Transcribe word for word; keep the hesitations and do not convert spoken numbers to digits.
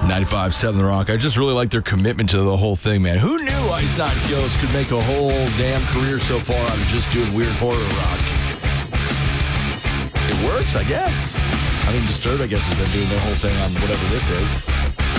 ninety-five point seven The Rock. I just really like their commitment to the whole thing, man. Who knew Ice Nine Kills could make a whole damn career so far out of just doing weird horror rock? It works, I guess. I mean, Disturbed, I guess, has been doing their whole thing on whatever this is.